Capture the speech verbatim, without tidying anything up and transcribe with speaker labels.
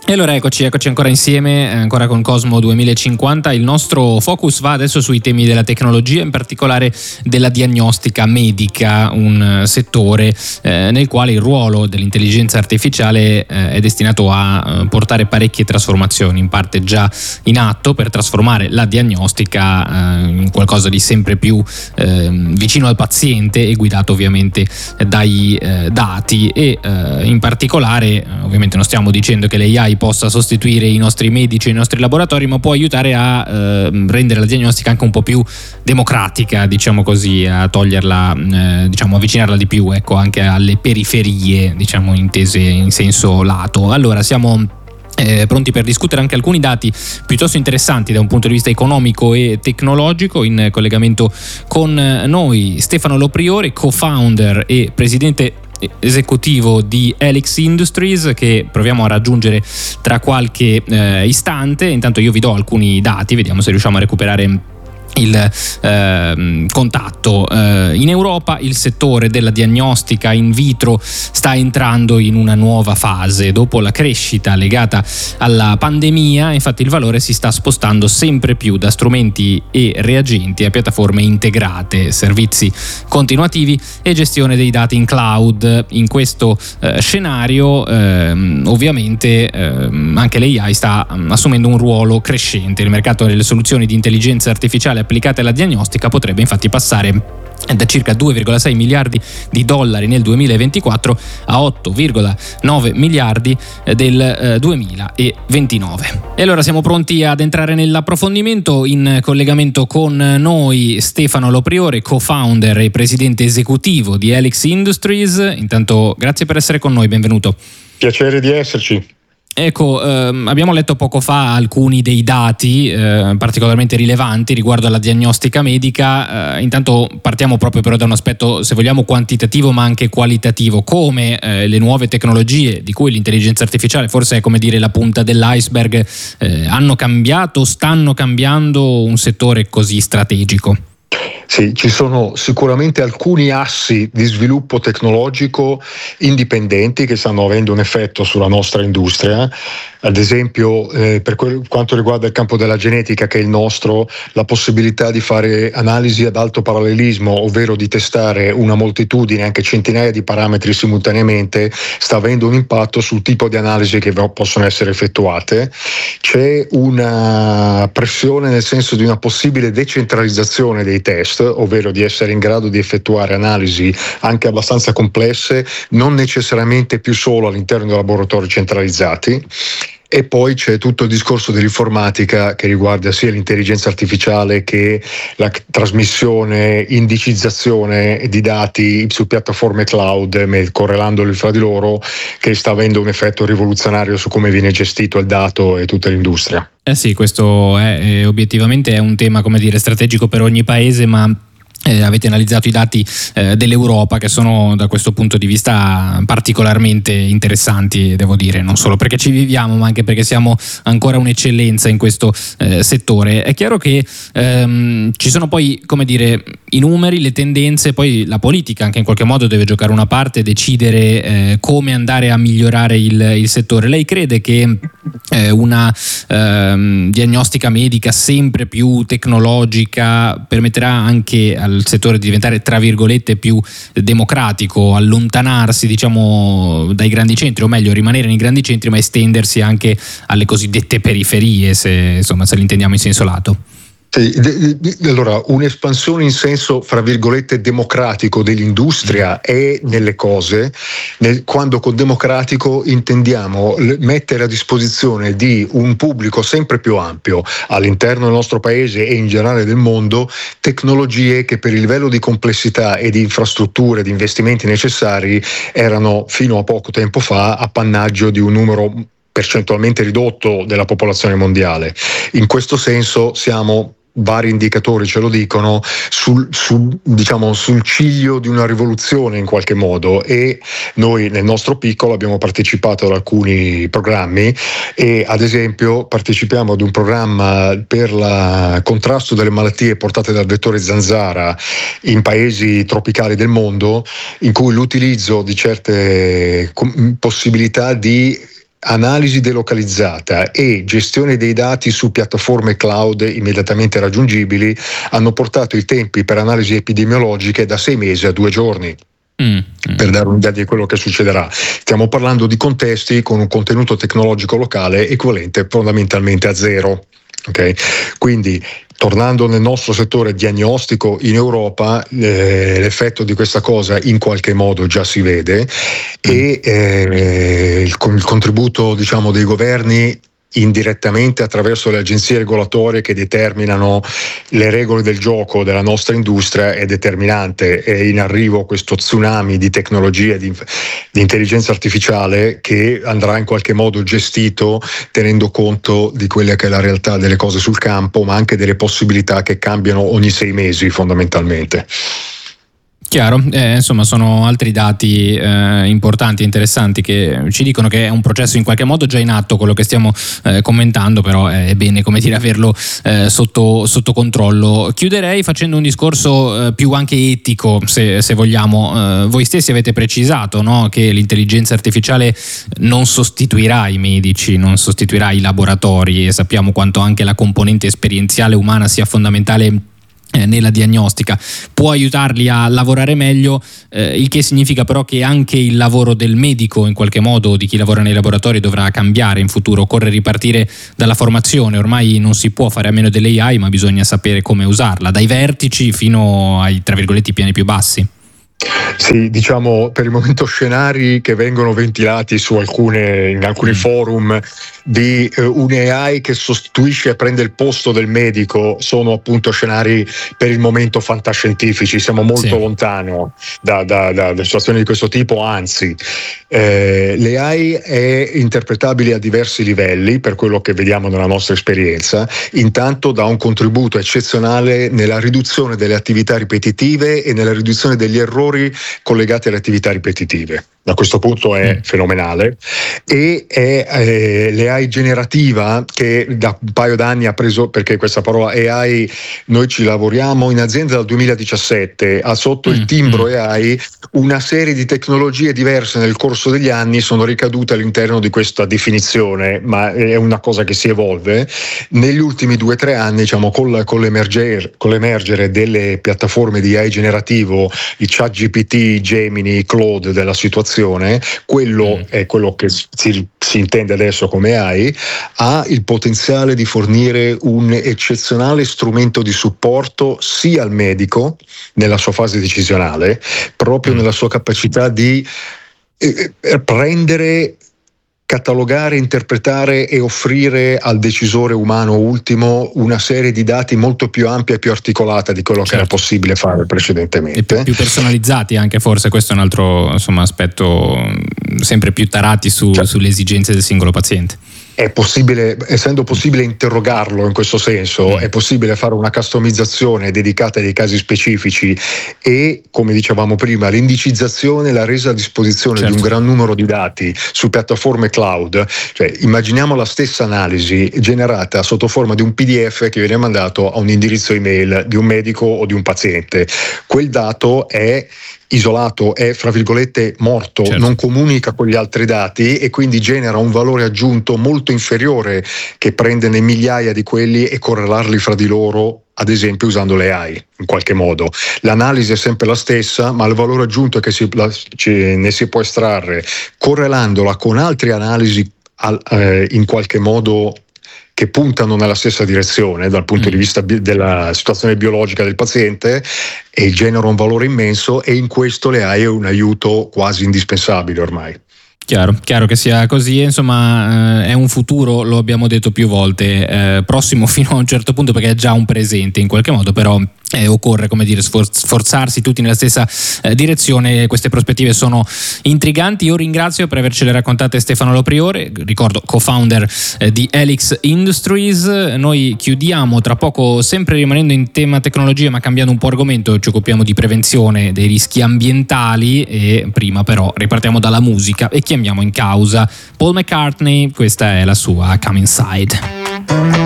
Speaker 1: E allora eccoci, eccoci ancora insieme, ancora con Cosmo duemilacinquanta. Il nostro focus va adesso sui temi della tecnologia, in particolare della diagnostica medica, un settore eh, nel quale il ruolo dell'intelligenza artificiale eh, è destinato a eh, portare parecchie trasformazioni, in parte già in atto, per trasformare la diagnostica eh, in qualcosa di sempre più eh, vicino al paziente e guidato ovviamente dai eh, dati e eh, in particolare, ovviamente non stiamo dicendo che l'A I possa sostituire i nostri medici e i nostri laboratori, ma può aiutare a eh, rendere la diagnostica anche un po' più democratica, diciamo così, a toglierla, eh, diciamo avvicinarla di più, ecco, anche alle periferie, diciamo intese in senso lato. Allora siamo Eh, pronti per discutere anche alcuni dati piuttosto interessanti da un punto di vista economico e tecnologico. In collegamento con noi Stefano Lopriore, co-founder e presidente esecutivo di Helix Industries, che proviamo a raggiungere tra qualche eh, istante. Intanto io vi do alcuni dati, vediamo se riusciamo a recuperare il eh, contatto. Eh, in Europa il settore della diagnostica in vitro sta entrando in una nuova fase. Dopo la crescita legata alla pandemia, infatti il valore si sta spostando sempre più da strumenti e reagenti a piattaforme integrate, servizi continuativi e gestione dei dati in cloud. In questo eh, scenario eh, ovviamente eh, anche l'A I sta assumendo un ruolo crescente. Il mercato delle soluzioni di intelligenza artificiale applicate alla diagnostica potrebbe infatti passare da circa due virgola sei miliardi di dollari nel duemilaventiquattro a otto virgola nove miliardi del eh, duemilaventinove. E allora siamo pronti ad entrare nell'approfondimento. In collegamento con noi Stefano Lopriore, co-founder e presidente esecutivo di Helix Industries. Intanto grazie per essere con noi, benvenuto.
Speaker 2: Piacere di esserci.
Speaker 1: Ecco, ehm, abbiamo letto poco fa alcuni dei dati eh, particolarmente rilevanti riguardo alla diagnostica medica. Eh, intanto partiamo proprio però da un aspetto, se vogliamo, quantitativo ma anche qualitativo. Come eh, le nuove tecnologie, di cui l'intelligenza artificiale forse è, come dire, la punta dell'iceberg, eh, hanno cambiato, stanno cambiando un settore così strategico?
Speaker 2: Sì, ci sono sicuramente alcuni assi di sviluppo tecnologico indipendenti che stanno avendo un effetto sulla nostra industria. Ad esempio, eh, per quel, quanto riguarda il campo della genetica, che è il nostro, la possibilità di fare analisi ad alto parallelismo, ovvero di testare una moltitudine, anche centinaia di parametri simultaneamente, sta avendo un impatto sul tipo di analisi che possono essere effettuate. C'è una pressione nel senso di una possibile decentralizzazione dei test, ovvero di essere in grado di effettuare analisi anche abbastanza complesse, non necessariamente più solo all'interno dei laboratori centralizzati. E poi c'è tutto il discorso dell'informatica che riguarda sia l'intelligenza artificiale che la trasmissione, indicizzazione di dati su piattaforme cloud, correlandoli fra di loro, che sta avendo un effetto rivoluzionario su come viene gestito il dato e tutta l'industria.
Speaker 1: Eh sì, questo è, è obiettivamente è un tema, come dire, strategico per ogni paese, ma Eh, avete analizzato i dati eh, dell'Europa, che sono da questo punto di vista particolarmente interessanti, devo dire, non solo perché ci viviamo ma anche perché siamo ancora un'eccellenza in questo eh, settore. È chiaro che ehm, ci sono poi, come dire, i numeri, le tendenze, poi la politica anche in qualche modo deve giocare una parte, decidere eh, come andare a migliorare il, il settore. Lei crede che eh, una ehm, diagnostica medica sempre più tecnologica permetterà anche al settore di diventare, tra virgolette, più democratico, allontanarsi, diciamo, dai grandi centri, o meglio rimanere nei grandi centri ma estendersi anche alle cosiddette periferie, se insomma se l'intendiamo in senso lato?
Speaker 2: Sì, allora un'espansione in senso, fra virgolette, democratico dell'industria è nelle cose, nel, quando con democratico intendiamo mettere a disposizione di un pubblico sempre più ampio all'interno del nostro paese e in generale del mondo tecnologie che per il livello di complessità e di infrastrutture, di investimenti necessari erano fino a poco tempo fa appannaggio di un numero percentualmente ridotto della popolazione mondiale. In questo senso siamo, vari indicatori ce lo dicono, sul, sul, diciamo, sul ciglio di una rivoluzione in qualche modo, e noi nel nostro piccolo abbiamo partecipato ad alcuni programmi e ad esempio partecipiamo ad un programma per il contrasto delle malattie portate dal vettore zanzara in paesi tropicali del mondo, in cui l'utilizzo di certe possibilità di analisi delocalizzata e gestione dei dati su piattaforme cloud immediatamente raggiungibili hanno portato i tempi per analisi epidemiologiche da sei mesi a due giorni. Mm, mm. Per dare un'idea di quello che succederà, stiamo parlando di contesti con un contenuto tecnologico locale equivalente fondamentalmente a zero. Okay? Quindi, tornando nel nostro settore diagnostico in Europa, eh, l'effetto di questa cosa in qualche modo già si vede e eh, il, il contributo, diciamo, dei governi indirettamente attraverso le agenzie regolatorie che determinano le regole del gioco della nostra industria è determinante. È in arrivo questo tsunami di tecnologie di, di intelligenza artificiale che andrà in qualche modo gestito tenendo conto di quella che è la realtà delle cose sul campo, ma anche delle possibilità che cambiano ogni sei mesi fondamentalmente.
Speaker 1: Chiaro, eh, insomma sono altri dati eh, importanti e interessanti che ci dicono che è un processo in qualche modo già in atto quello che stiamo eh, commentando, però è bene, come dire, averlo eh, sotto, sotto controllo. Chiuderei facendo un discorso eh, più anche etico, se, se vogliamo. Eh, voi stessi avete precisato, no, che l'intelligenza artificiale non sostituirà i medici, non sostituirà i laboratori, e sappiamo quanto anche la componente esperienziale umana sia fondamentale nella diagnostica. Può aiutarli a lavorare meglio, eh, il che significa però che anche il lavoro del medico, in qualche modo, di chi lavora nei laboratori, dovrà cambiare in futuro. Occorre ripartire dalla formazione. Ormai non si può fare a meno dell'A I, ma bisogna sapere come usarla, dai vertici fino ai, tra virgolette, piani più bassi.
Speaker 2: Sì, diciamo per il momento scenari che vengono ventilati su alcune, in alcuni mm. forum di uh, un A I che sostituisce e prende il posto del medico sono appunto scenari per il momento fantascientifici. Siamo molto sì. lontano da, da, da, da situazioni di questo tipo, anzi eh, l'A I è interpretabile a diversi livelli per quello che vediamo nella nostra esperienza. Intanto dà un contributo eccezionale nella riduzione delle attività ripetitive e nella riduzione degli errori collegati alle attività ripetitive. Da questo punto è mm. fenomenale. E è eh, l'A I generativa che da un paio d'anni ha preso, perché questa parola A I noi ci lavoriamo in azienda dal duemiladiciassette, ha sotto mm. il timbro A I una serie di tecnologie diverse nel corso degli anni sono ricadute all'interno di questa definizione, ma è una cosa che si evolve. Negli ultimi due o tre anni, diciamo, con, con, l'emerger, con l'emergere delle piattaforme di A I generativo, i ChatGPT, Gemini, Claude della situazione, quello mm. è quello che si, si intende adesso come A I, ha il potenziale di fornire un eccezionale strumento di supporto sia al medico nella sua fase decisionale, proprio mm. nella sua capacità di eh, prendere, catalogare, interpretare e offrire al decisore umano ultimo una serie di dati molto più ampia e più articolata di quello certo. che era possibile fare precedentemente.
Speaker 1: E più, più personalizzati anche, forse questo è un altro, insomma, aspetto, sempre più tarati su, certo. sulle esigenze del singolo paziente.
Speaker 2: È possibile, essendo possibile interrogarlo in questo senso, mm. è possibile fare una customizzazione dedicata a dei casi specifici e, come dicevamo prima, l'indicizzazione e la resa a disposizione certo. di un gran numero di dati su piattaforme cloud. Cioè, immaginiamo la stessa analisi generata sotto forma di un P D F che viene mandato a un indirizzo email di un medico o di un paziente. Quel dato è isolato, è fra virgolette morto, certo. non comunica con gli altri dati e quindi genera un valore aggiunto molto inferiore che prenderne migliaia di quelli e correlarli fra di loro, ad esempio usando le A I in qualche modo. L'analisi è sempre la stessa, ma il valore aggiunto che si, la, ci, ne si può estrarre correlandola con altre analisi al, eh, in qualche modo che puntano nella stessa direzione dal punto mm. di vista bi- della situazione biologica del paziente e generano un valore immenso, e in questo le A I è un aiuto quasi indispensabile ormai.
Speaker 1: Chiaro, chiaro che sia così, insomma eh, è un futuro, lo abbiamo detto più volte, eh, prossimo fino a un certo punto perché è già un presente in qualche modo, però eh, occorre, come dire, sforzarsi tutti nella stessa eh, direzione. Queste prospettive sono intriganti. Io ringrazio per avercele raccontate Stefano Lopriore, ricordo co-founder eh, di Helix Industries. Noi chiudiamo tra poco, sempre rimanendo in tema tecnologia ma cambiando un po' argomento, ci occupiamo di prevenzione dei rischi ambientali e prima però ripartiamo dalla musica e chiamiamo in causa Paul McCartney. Questa è la sua Come Inside.